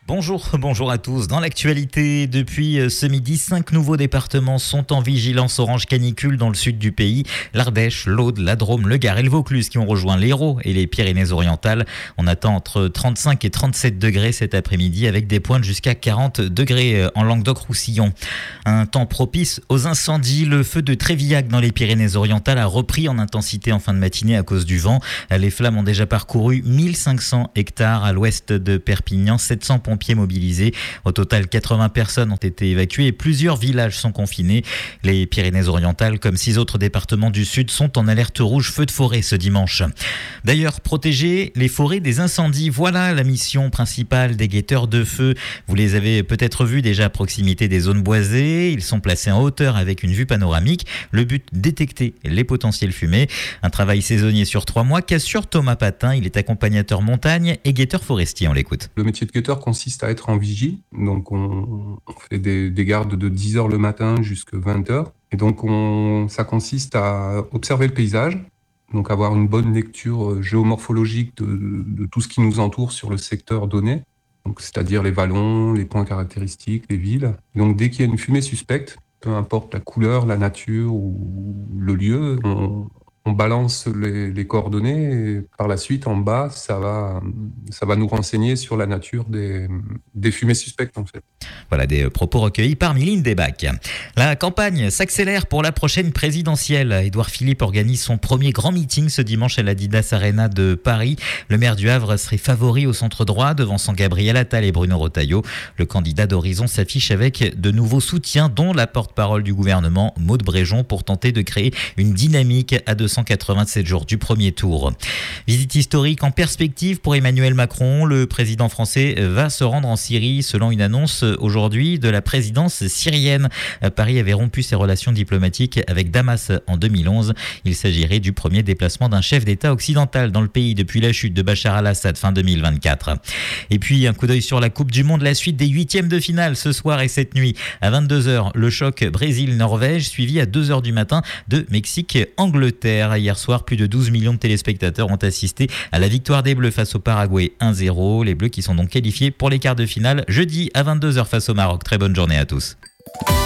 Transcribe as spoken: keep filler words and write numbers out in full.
Bonjour, bonjour à tous. Dans l'actualité, depuis ce midi, cinq nouveaux départements sont en vigilance orange canicule dans le sud du pays. L'Ardèche, l'Aude, la Drôme, le Gard et le Vaucluse qui ont rejoint l'Hérault et les Pyrénées-Orientales. On attend entre trente-cinq et trente-sept degrés cet après-midi avec des pointes jusqu'à quarante degrés en Languedoc-Roussillon. Un temps propice aux incendies. Le feu de Trévillac dans les Pyrénées-Orientales a repris en intensité en fin de matinée à cause du vent. Les flammes ont déjà parcouru mille cinq cents hectares à l'ouest de Perpignan, sept cents pompiers mobilisés. Au total, quatre-vingts personnes ont été évacuées et plusieurs villages sont confinés. Les Pyrénées-Orientales, comme six autres départements du sud, sont en alerte rouge feu de forêt ce dimanche. D'ailleurs, protéger les forêts des incendies, voilà la mission principale des guetteurs de feu. Vous les avez peut-être vus déjà à proximité des zones boisées. Ils sont placés en hauteur avec une vue panoramique. Le but, détecter les potentielles fumées. Un travail saisonnier sur trois mois qu'assure Thomas Patin. Il est accompagnateur montagne et guetteur forestier. On l'écoute. Le métier de guetteur consiste à être en vigie. Donc, on, on fait des, des gardes de dix heures le matin jusqu'à vingt heures. Et donc, on, ça consiste à observer le paysage. Donc, avoir une bonne lecture géomorphologique de, de tout ce qui nous entoure sur le secteur donné. Donc, c'est-à-dire les vallons, les points caractéristiques, les villes. Donc, dès qu'il y a une fumée suspecte, peu importe la couleur, la nature ou le lieu, on, on balance les, les coordonnées et par la suite, en bas, ça va, ça va nous renseigner sur la nature des, des fumées suspectes, en fait. Voilà des propos recueillis par Mylène Debac. La campagne s'accélère pour la prochaine présidentielle. Édouard Philippe organise son premier grand meeting ce dimanche à l'Adidas Arena de Paris. Le maire du Havre serait favori au centre droit, devançant Gabriel Attal et Bruno Retailleau. Le candidat d'Horizon s'affiche avec de nouveaux soutiens, dont la porte-parole du gouvernement, Maud Bréjon, pour tenter de créer une dynamique à deux cent quatre-vingt-sept jours du premier tour. Visite historique en perspective pour Emmanuel Macron. Le président français va se rendre en Syrie selon une annonce aujourd'hui de la présidence syrienne. Paris avait rompu ses relations diplomatiques avec Damas en deux mille onze. Il s'agirait du premier déplacement d'un chef d'État occidental dans le pays depuis la chute de Bachar al-Assad fin deux mille vingt-quatre. Et puis un coup d'œil sur la Coupe du Monde, la suite des huitièmes de finale ce soir et cette nuit. À vingt-deux heures, le choc Brésil-Norvège suivi à deux heures du matin de Mexique-Angleterre. Hier soir, plus de douze millions de téléspectateurs ont assisté à la victoire des Bleus face au Paraguay un zéro. Les Bleus qui sont donc qualifiés pour les quarts de finale jeudi à vingt-deux heures face au Maroc. Très bonne journée à tous.